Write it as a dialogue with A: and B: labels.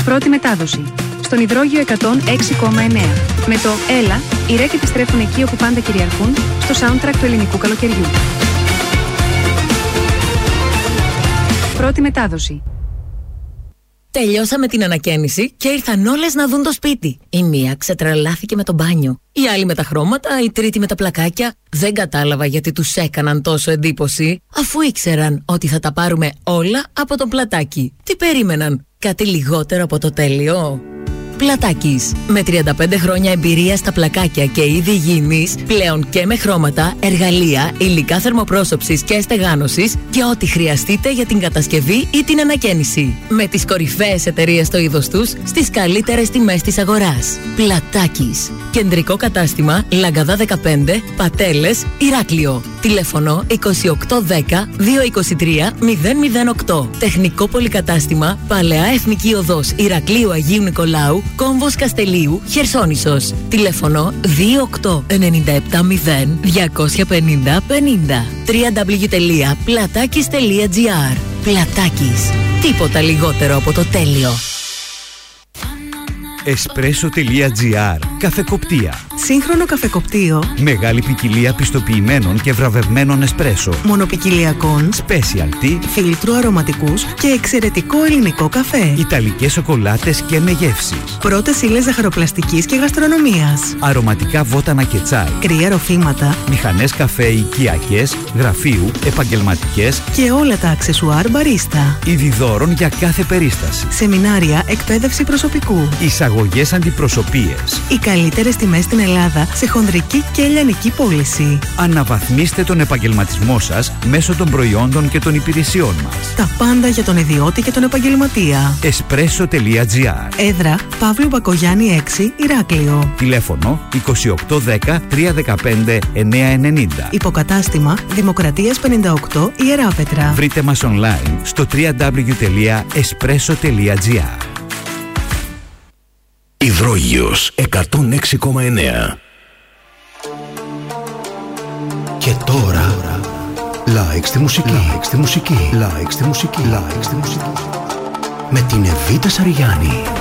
A: Πρώτη μετάδοση. Στον υδρόγειο 106,9. Με το «Έλα», οι ρεκ επιστρέφουν εκεί όπου πάντα κυριαρχούν, στο soundtrack του ελληνικού καλοκαιριού. Πρώτη μετάδοση.
B: Τελειώσαμε την ανακαίνιση και ήρθαν όλες να δουν το σπίτι. Η μία ξετρελάθηκε με το μπάνιο, η άλλη με τα χρώματα, η τρίτη με τα πλακάκια. Δεν κατάλαβα γιατί τους έκαναν τόσο εντύπωση, αφού ήξεραν ότι θα τα πάρουμε όλα από τον Πλατάκι. Τι περίμεναν, κάτι λιγότερο από το τέλειο? Πλατάκης. Με 35 χρόνια εμπειρία στα πλακάκια και είδη υγιεινής, πλέον και με χρώματα, εργαλεία, υλικά θερμοπρόσωψης και στεγάνωσης και ό,τι χρειαστείτε για την κατασκευή ή την ανακαίνιση. Με τις κορυφαίες εταιρείες στο είδος τους, στις καλύτερες τιμές της αγοράς. Πλατάκης. Κεντρικό κατάστημα Λαγκαδά 15, Πατέλες, Ηράκλειο. Τηλέφωνο 2810 223 008. Τεχνικό πολυκατάστημα Παλαιά Εθνική Οδός Ηρακλείου Αγίου Νικολάου, Κόμβος Καστελίου, Χερσόνησος. Τηλέφωνο 28970 250 50. www.platakis.gr. Πλατάκης. Τίποτα λιγότερο από το τέλειο.
C: Espresso.gr. Καφεκοπτία.
D: Σύγχρονο καφεκοπτίο.
C: Μεγάλη ποικιλία πιστοποιημένων και βραβευμένων εσπρέσο.
D: Μονοπικιλιακών.
C: Specialty.
D: Φίλτρου αρωματικούς και εξαιρετικό ελληνικό καφέ.
C: Ιταλικές σοκολάτες και με γεύσεις.
D: Πρώτες ύλες ζαχαροπλαστικής και γαστρονομίας.
C: Αρωματικά βότανα και τσάι.
D: Κρύα ροφήματα.
C: Μηχανές καφέ οικιακές, γραφείου, επαγγελματικές
D: και όλα τα αξεσουάρ μπαρίστα.
C: Είδη δώρων για κάθε περίσταση.
D: Σεμινάρια, εκπαίδευση προσωπικού.
C: Εισαγωγές αντιπροσωπείες.
D: Οι καλύτερες τιμές στην Ελλάδα σε χονδρική και λιανική πώληση.
C: Αναβαθμίστε τον επαγγελματισμό σας μέσω των προϊόντων και των υπηρεσιών μας.
D: Τα πάντα για τον ιδιώτη και τον επαγγελματία.
C: Espresso.gr.
D: Έδρα Παύλου Μπακογιάννη 6, Ηράκλειο.
C: Τηλέφωνο 2810 315 990.
D: Υποκατάστημα Δημοκρατίας 58, Ιεράπετρα.
C: Βρείτε μας online στο www.espresso.gr.
E: Υδρόγειος 106,9.
F: Και τώρα like στη μουσική, like στη μουσική, like στη μουσική, like στη μουσική. Με την Εβίτα Σαριάννη.